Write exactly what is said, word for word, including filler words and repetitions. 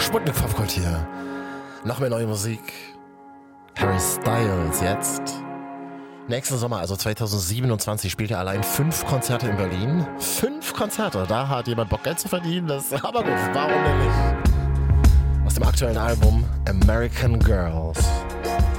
Sputnik Popkultur. Noch mehr neue Musik. Harry Styles jetzt. Nächsten Sommer, also zwanzig siebenundzwanzig, spielt er allein fünf Konzerte in Berlin. Fünf Konzerte. Da hat jemand Bock, Geld zu verdienen. Das ist aber gut. Warum denn nicht? Aus dem aktuellen Album American Girls.